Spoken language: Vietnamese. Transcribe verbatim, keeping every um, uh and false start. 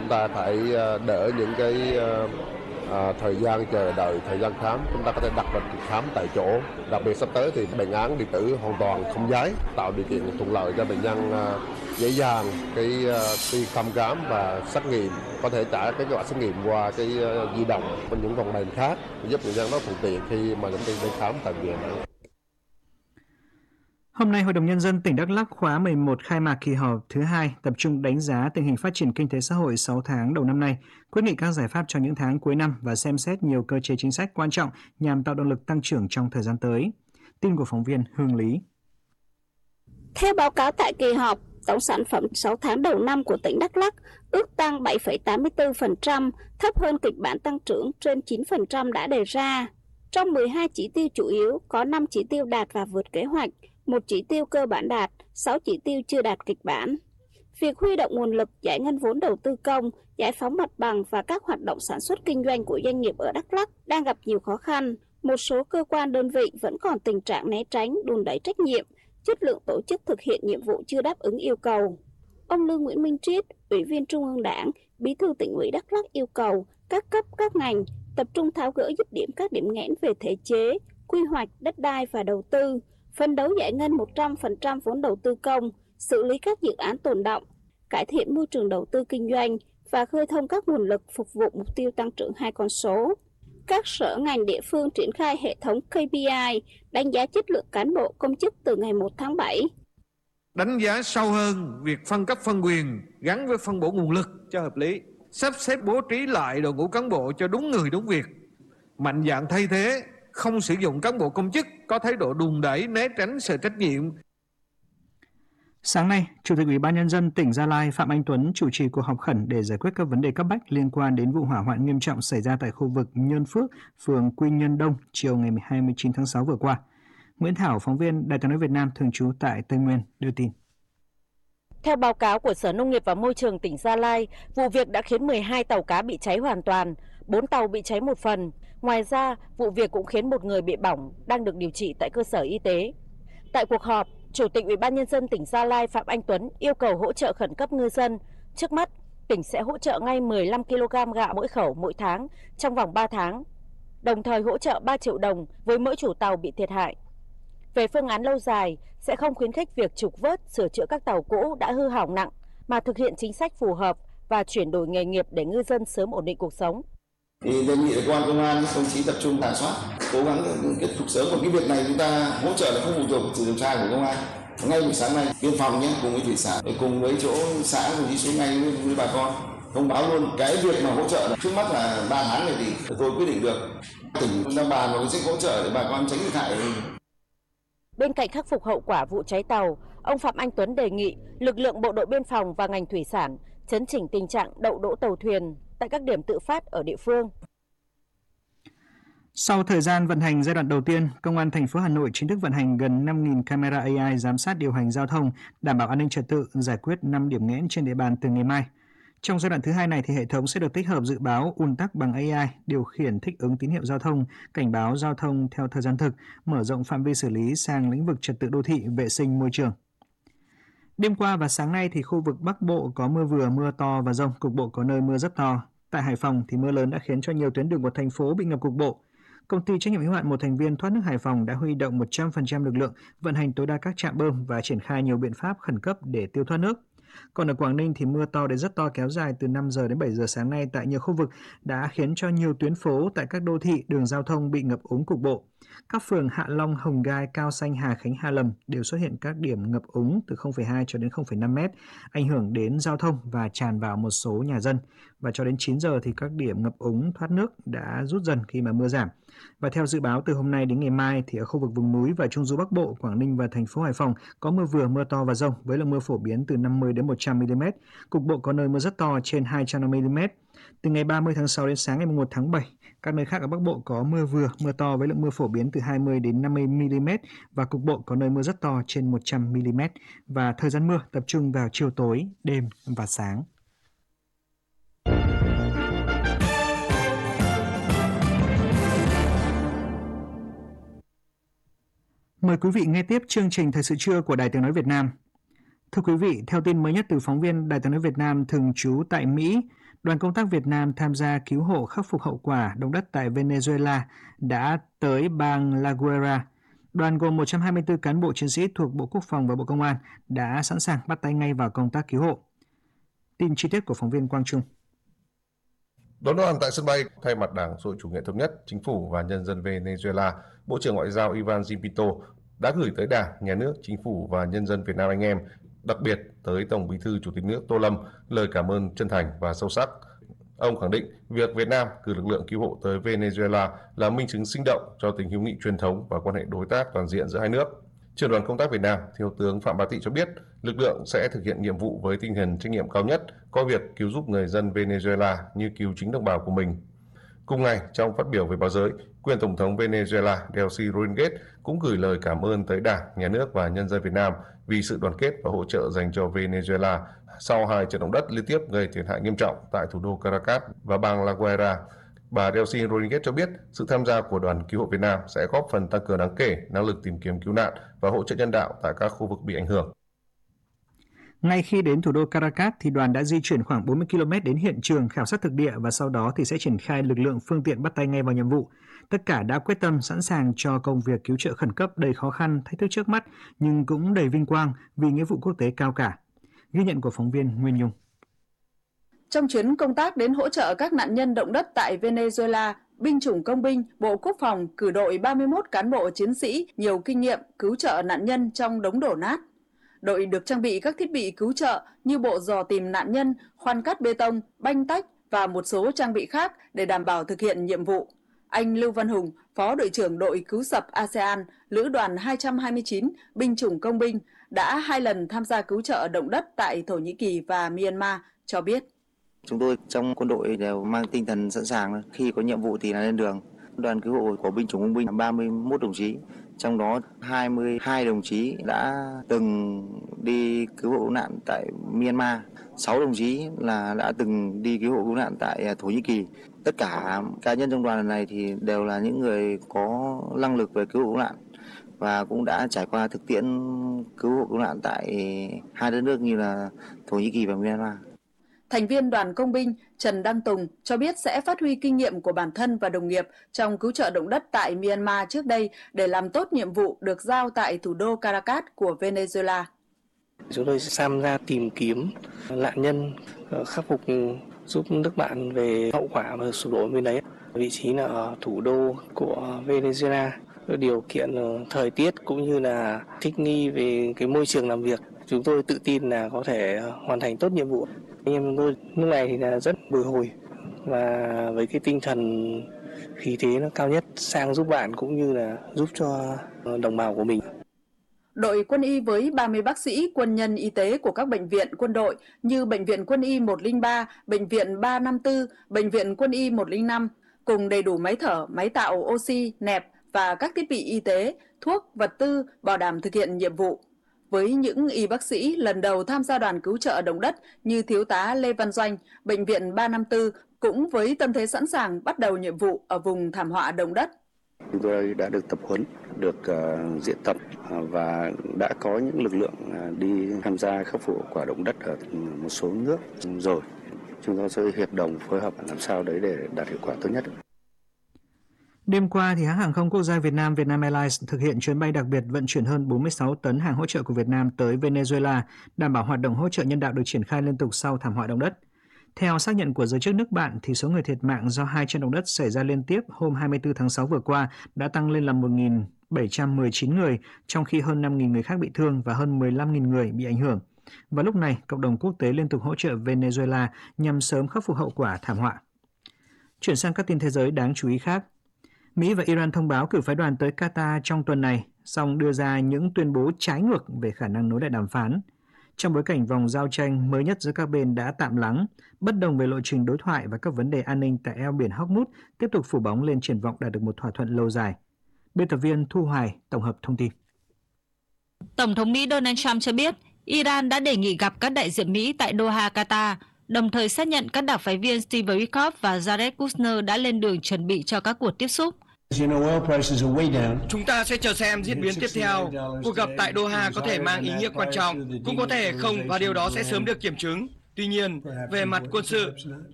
chúng ta phải đỡ những cái À, thời gian chờ đợi, thời gian khám, chúng ta có thể đặt lịch khám tại chỗ. Đặc biệt sắp tới thì bệnh án điện tử hoàn toàn không giấy, tạo điều kiện thuận lợi cho bệnh nhân uh, dễ dàng cái uh, đi thăm khám và xét nghiệm, có thể trả cái kết quả xét nghiệm qua cái uh, di động và những phần mềm khác, giúp bệnh nhân rất thuận tiện khi mà chúng ta đi khám tại viện. Hôm nay, Hội đồng Nhân dân tỉnh Đắk Lắk khóa mười một khai mạc kỳ họp thứ hai, tập trung đánh giá tình hình phát triển kinh tế xã hội sáu tháng đầu năm nay, quyết nghị các giải pháp cho những tháng cuối năm và xem xét nhiều cơ chế chính sách quan trọng nhằm tạo động lực tăng trưởng trong thời gian tới. Tin của phóng viên Hương Lý. Theo báo cáo tại kỳ họp, tổng sản phẩm sáu tháng đầu năm của tỉnh Đắk Lắk ước tăng bảy phẩy tám mươi tư phần trăm, thấp hơn kịch bản tăng trưởng trên chín phần trăm đã đề ra. Trong mười hai chỉ tiêu chủ yếu, có năm chỉ tiêu đạt và vượt kế hoạch, một chỉ tiêu cơ bản đạt, sáu chỉ tiêu chưa đạt kịch bản. Việc huy động nguồn lực, giải ngân vốn đầu tư công, giải phóng mặt bằng và các hoạt động sản xuất kinh doanh của doanh nghiệp ở Đắk Lắk đang gặp nhiều khó khăn. Một số cơ quan đơn vị vẫn còn tình trạng né tránh, đùn đẩy trách nhiệm, chất lượng tổ chức thực hiện nhiệm vụ chưa đáp ứng yêu cầu. Ông Lương Nguyễn Minh Triết, Ủy viên Trung ương Đảng, Bí thư Tỉnh ủy Đắk Lắk yêu cầu các cấp các ngành tập trung tháo gỡ dứt điểm các điểm nghẽn về thể chế, quy hoạch, đất đai và đầu tư, phấn đấu giải ngân một trăm phần trăm vốn đầu tư công, xử lý các dự án tồn đọng, cải thiện môi trường đầu tư kinh doanh và khơi thông các nguồn lực phục vụ mục tiêu tăng trưởng hai con số. Các sở ngành địa phương triển khai hệ thống K P I, đánh giá chất lượng cán bộ công chức từ ngày một tháng bảy. Đánh giá sâu hơn việc phân cấp phân quyền gắn với phân bổ nguồn lực cho hợp lý, sắp xếp bố trí lại đội ngũ cán bộ cho đúng người đúng việc, mạnh dạn thay thế, không sử dụng cán bộ công chức có thái độ đùn đẩy, né tránh sự trách nhiệm. Sáng nay, Chủ tịch Ủy ban Nhân dân tỉnh Gia Lai Phạm Anh Tuấn chủ trì cuộc họp khẩn để giải quyết các vấn đề cấp bách liên quan đến vụ hỏa hoạn nghiêm trọng xảy ra tại khu vực Nhơn Phước, phường Quy Nhơn Đông chiều ngày hai mươi chín tháng sáu vừa qua. Nguyễn Thảo, phóng viên Đài Tiếng nói Việt Nam thường trú tại Tây Nguyên đưa tin. Theo báo cáo của Sở Nông nghiệp và Môi trường tỉnh Gia Lai, vụ việc đã khiến mười hai tàu cá bị cháy hoàn toàn, bốn tàu bị cháy một phần. Ngoài ra, vụ việc cũng khiến một người bị bỏng đang được điều trị tại cơ sở y tế. Tại cuộc họp, Chủ tịch Ủy ban Nhân dân tỉnh Gia Lai Phạm Anh Tuấn yêu cầu hỗ trợ khẩn cấp ngư dân. Trước mắt, tỉnh sẽ hỗ trợ ngay mười lăm ki lô gam gạo mỗi khẩu mỗi tháng trong vòng ba tháng, đồng thời hỗ trợ ba triệu đồng với mỗi chủ tàu bị thiệt hại. Về phương án lâu dài, sẽ không khuyến khích việc trục vớt, sửa chữa các tàu cũ đã hư hỏng nặng, mà thực hiện chính sách phù hợp và chuyển đổi nghề nghiệp để ngư dân sớm ổn định cuộc sống. Thì đề nghị cơ quan công an, công chí tập trung rà soát, cố gắng kết thúc sớm. Một cái việc này chúng ta hỗ trợ là không phụ thuộc sự điều tra của công an. Ngay buổi sáng nay, biên phòng nhé, cùng với thủy sản, cùng với chỗ xã cùng đi xuống ngay với, với bà con thông báo luôn cái việc mà hỗ trợ là trước mắt là ba tháng này thì tôi quyết định được. Tỉnh đang bàn vào cái sách hỗ trợ để bà con tránh thiệt hại. Bên cạnh khắc phục hậu quả vụ cháy tàu, ông Phạm Anh Tuấn đề nghị lực lượng bộ đội biên phòng và ngành thủy sản chấn chỉnh tình trạng đậu đỗ tàu thuyền tại các điểm tự phát ở địa phương. Sau thời gian vận hành giai đoạn đầu tiên, Công an thành phố Hà Nội chính thức vận hành gần năm nghìn camera A I giám sát điều hành giao thông, đảm bảo an ninh trật tự, giải quyết năm điểm nghẽn trên địa bàn từ ngày mai. Trong giai đoạn thứ hai này thì hệ thống sẽ được tích hợp dự báo ùn tắc bằng A I, điều khiển thích ứng tín hiệu giao thông, cảnh báo giao thông theo thời gian thực, mở rộng phạm vi xử lý sang lĩnh vực trật tự đô thị, vệ sinh môi trường. Đêm qua và sáng nay thì khu vực Bắc Bộ có mưa vừa, mưa to và dông, cục bộ có nơi mưa rất to. Tại Hải Phòng thì mưa lớn đã khiến cho nhiều tuyến đường của thành phố bị ngập cục bộ. Công ty trách nhiệm hữu hạn một thành viên thoát nước Hải Phòng đã huy động một trăm phần trăm lực lượng, vận hành tối đa các trạm bơm và triển khai nhiều biện pháp khẩn cấp để tiêu thoát nước. Còn ở Quảng Ninh thì mưa to đến rất to kéo dài từ năm giờ đến bảy giờ sáng nay tại nhiều khu vực đã khiến cho nhiều tuyến phố tại các đô thị, đường giao thông bị ngập úng cục bộ. Các phường Hạ Long, Hồng Gai, Cao Xanh, Hà Khánh, Hà Lâm đều xuất hiện các điểm ngập úng từ không phẩy hai cho đến không phẩy năm mét, ảnh hưởng đến giao thông và tràn vào một số nhà dân. Và cho đến chín giờ thì các điểm ngập úng thoát nước đã rút dần khi mà mưa giảm. Và theo dự báo từ hôm nay đến ngày mai thì ở khu vực vùng núi và Trung du Bắc Bộ, Quảng Ninh và thành phố Hải Phòng có mưa vừa, mưa to và dông với lượng mưa phổ biến từ năm mươi đến một trăm mi li mét, cục bộ có nơi mưa rất to trên hai trăm năm mươi mi li mét. Từ ngày ba mươi tháng sáu đến sáng ngày mùng một tháng bảy, các nơi khác ở Bắc Bộ có mưa vừa, mưa to với lượng mưa phổ biến từ hai mươi đến năm mươi mi li mét và cục bộ có nơi mưa rất to trên một trăm mi li mét. Và thời gian mưa tập trung vào chiều tối, đêm và sáng. Mời quý vị nghe tiếp chương trình Thời sự trưa của Đài Tiếng nói Việt Nam. Thưa quý vị, theo tin mới nhất từ phóng viên Đài Tiếng nói Việt Nam thường trú tại Mỹ, đoàn công tác Việt Nam tham gia cứu hộ khắc phục hậu quả động đất tại Venezuela đã tới bang La Guaira. Đoàn gồm một trăm hai mươi tư cán bộ chiến sĩ thuộc Bộ Quốc phòng và Bộ Công an đã sẵn sàng bắt tay ngay vào công tác cứu hộ. Tin chi tiết của phóng viên Quang Trung. Đón đoàn tại sân bay, thay mặt Đảng Xã hội Chủ nghĩa Thống nhất, Chính phủ và nhân dân Venezuela, Bộ trưởng Ngoại giao Ivan Pinto đã gửi tới Đảng, Nhà nước, Chính phủ và nhân dân Việt Nam anh em, đặc biệt tới Tổng Bí thư Chủ tịch nước Tô Lâm lời cảm ơn chân thành và sâu sắc. Ông khẳng định việc Việt Nam cử lực lượng cứu hộ tới Venezuela là minh chứng sinh động cho tình hữu nghị truyền thống và quan hệ đối tác toàn diện giữa hai nước. Trưởng đoàn công tác Việt Nam, Thiếu tướng Phạm Bá Thị cho biết, lực lượng sẽ thực hiện nhiệm vụ với tinh thần trách nhiệm cao nhất, coi việc cứu giúp người dân Venezuela như cứu chính đồng bào của mình. Cùng ngày, trong phát biểu với báo giới, quyền Tổng thống Venezuela Delcy Rodriguez cũng gửi lời cảm ơn tới Đảng, Nhà nước và nhân dân Việt Nam vì sự đoàn kết và hỗ trợ dành cho Venezuela sau hai trận động đất liên tiếp gây thiệt hại nghiêm trọng tại thủ đô Caracas và bang La Guaira. Bà Delcy Rodriguez cho biết sự tham gia của đoàn cứu hộ Việt Nam sẽ góp phần tăng cường đáng kể năng lực tìm kiếm cứu nạn và hỗ trợ nhân đạo tại các khu vực bị ảnh hưởng. Ngay khi đến thủ đô Caracas thì đoàn đã di chuyển khoảng bốn mươi ki lô mét đến hiện trường khảo sát thực địa và sau đó thì sẽ triển khai lực lượng phương tiện bắt tay ngay vào nhiệm vụ. Tất cả đã quyết tâm sẵn sàng cho công việc cứu trợ khẩn cấp đầy khó khăn, thách thức trước mắt nhưng cũng đầy vinh quang vì nghĩa vụ quốc tế cao cả. Ghi nhận của phóng viên Nguyên Nhung. Trong chuyến công tác đến hỗ trợ các nạn nhân động đất tại Venezuela, binh chủng công binh, Bộ Quốc phòng cử đội ba mươi mốt cán bộ chiến sĩ nhiều kinh nghiệm cứu trợ nạn nhân trong đống đổ nát. Đội được trang bị các thiết bị cứu trợ như bộ dò tìm nạn nhân, khoan cắt bê tông, banh tách và một số trang bị khác để đảm bảo thực hiện nhiệm vụ. Anh Lưu Văn Hùng, Phó đội trưởng đội cứu sập a sê an, Lữ đoàn hai trăm hai mươi chín, binh chủng công binh, đã hai lần tham gia cứu trợ động đất tại Thổ Nhĩ Kỳ và Myanmar, cho biết. Chúng tôi trong quân đội đều mang tinh thần sẵn sàng, khi có nhiệm vụ thì là lên đường. Đoàn cứu hộ của binh chủng công binh ba mươi mốt đồng chí, trong đó hai mươi hai đồng chí đã từng đi cứu hộ cứu nạn tại Myanmar, sáu đồng chí là đã từng đi cứu hộ cứu nạn tại Thổ Nhĩ Kỳ. Tất cả cá nhân trong đoàn này thì đều là những người có năng lực về cứu hộ cứu nạn và cũng đã trải qua thực tiễn cứu hộ cứu nạn tại hai đất nước như là Thổ Nhĩ Kỳ và Myanmar. Thành viên đoàn công binh Trần Đăng Tùng cho biết sẽ phát huy kinh nghiệm của bản thân và đồng nghiệp trong cứu trợ động đất tại Myanmar trước đây để làm tốt nhiệm vụ được giao tại thủ đô Caracas của Venezuela. Chúng tôi sẽ tham gia tìm kiếm nạn nhân, khắc phục giúp nước bạn về hậu quả và sụp đổ bên đấy. Vị trí là ở thủ đô của Venezuela, điều kiện thời tiết cũng như là thích nghi về cái môi trường làm việc. Chúng tôi tự tin là có thể hoàn thành tốt nhiệm vụ. Anh em chúng tôi lúc này thì là rất bồi hồi và với cái tinh thần khí thế nó cao nhất sang giúp bạn cũng như là giúp cho đồng bào của mình. Đội quân y với ba mươi bác sĩ, quân nhân y tế của các bệnh viện quân đội như Bệnh viện Quân y một không ba, Bệnh viện ba năm tư, Bệnh viện Quân y một không năm, cùng đầy đủ máy thở, máy tạo oxy, nẹp và các thiết bị y tế, thuốc, vật tư bảo đảm thực hiện nhiệm vụ. Với những y bác sĩ lần đầu tham gia đoàn cứu trợ động đất như Thiếu tá Lê Văn Doanh, Bệnh viện ba năm tư cũng với tâm thế sẵn sàng bắt đầu nhiệm vụ ở vùng thảm họa động đất. Chúng tôi đã được tập huấn, được uh, diễn tập uh, và đã có những lực lượng uh, đi tham gia khắc phục hậu quả động đất ở một số nước rồi. Chúng tôi sẽ hiệp đồng phối hợp làm sao đấy để đạt hiệu quả tốt nhất. Đêm qua, thì hãng hàng không quốc gia Việt Nam Vietnam Airlines thực hiện chuyến bay đặc biệt vận chuyển hơn bốn mươi sáu tấn hàng hỗ trợ của Việt Nam tới Venezuela, đảm bảo hoạt động hỗ trợ nhân đạo được triển khai liên tục sau thảm họa động đất. Theo xác nhận của giới chức nước bạn, thì số người thiệt mạng do hai trận động đất xảy ra liên tiếp hôm hai mươi tư tháng sáu vừa qua đã tăng lên là một nghìn bảy trăm mười chín người, trong khi hơn năm nghìn người khác bị thương và hơn mười lăm nghìn người bị ảnh hưởng. Và lúc này, cộng đồng quốc tế liên tục hỗ trợ Venezuela nhằm sớm khắc phục hậu quả thảm họa. Chuyển sang các tin thế giới đáng chú ý khác. Mỹ và Iran thông báo cử phái đoàn tới Qatar trong tuần này, song đưa ra những tuyên bố trái ngược về khả năng nối lại đàm phán. Trong bối cảnh vòng giao tranh mới nhất giữa các bên đã tạm lắng, bất đồng về lộ trình đối thoại và các vấn đề an ninh tại eo biển Hormuz tiếp tục phủ bóng lên triển vọng đạt được một thỏa thuận lâu dài. Biên tập viên Thu Hoài tổng hợp thông tin. Tổng thống Mỹ Donald Trump cho biết Iran đã đề nghị gặp các đại diện Mỹ tại Doha, Qatar, đồng thời xác nhận các đặc phái viên Steve Witkoff và Jared Kushner đã lên đường chuẩn bị cho các cuộc tiếp xúc. Chúng ta sẽ chờ xem diễn biến tiếp theo. Cuộc gặp tại Doha có thể mang ý nghĩa quan trọng, cũng có thể không và điều đó sẽ sớm được kiểm chứng. Tuy nhiên, về mặt quân sự,